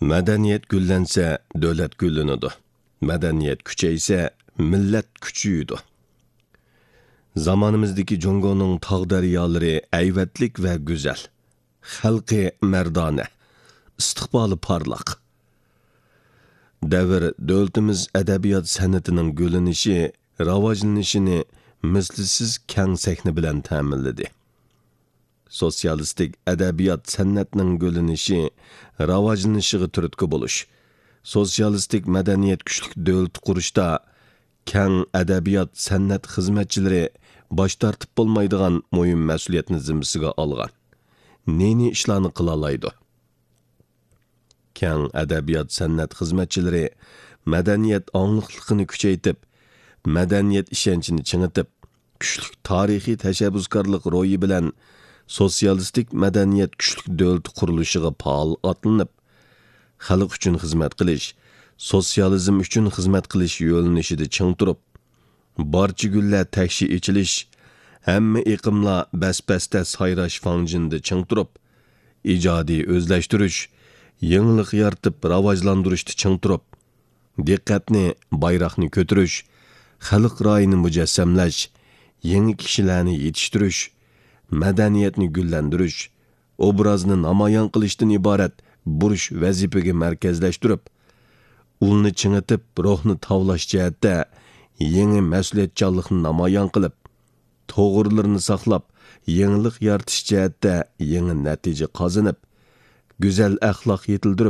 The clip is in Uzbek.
Madaniyat gullansa, davlat gullanadi. Madaniyat kuchaysa, millat kuchayadi. Zamonimizdagi Jongoning tog' daryolari ayvatlik va go'zal. Xalqi mardona, istiqboli porloq. Davr davlatimiz adabiyot san'atining gullanishi, rivojlanishini mislsiz keng sahna bilan ta'minladi. Sotsialistik adabiyot san'atining gullanishi, rivojlanishiga turtki bo'lish, sotsialistik madaniyat kuchlik davlat qurishda keng adabiyot san'at xizmatchilari bosh tortib bo'lmaydigan muhim mas'uliyatni zimmasiga olgan. Neni ishlarni qila oladi? Keng adabiyot san'at xizmatchilari madaniyat angliqligini kuchaytib, madaniyat ishonchini chingitib, kuchlik tarixiy tashabbuskorlik ro'yi bilan sotsialistik madaniyat kuchlik davlat qurilishiga faol otlanib, xalq uchun xizmat qilish, sotsializm uchun xizmat qilish yo'linishida ching turib, barcha gullar takshi ichilish, hamma iqimlar bas-basda sayrash fanjinda ching turib, ijodiy o'zlashtirish, yangilik yaratib rivojlantirishda ching turib, diqqatni, bayroqni ko'tarish, xalq ra'yini mujassamlash, yangi kishilarni yetishtirish, madaniyatni gullantirish, obrazni namoyon qilishdan iborat burish vazifaga markazlashtirib, ulni chingitib, ruhni tavlash jihatda yangi mas'uliyatchanlikni namoyon qilib, to'g'rilarni saqlab, yangilik yaratish jihatda yangi natija qozonib, go'zal axloq yetildirib,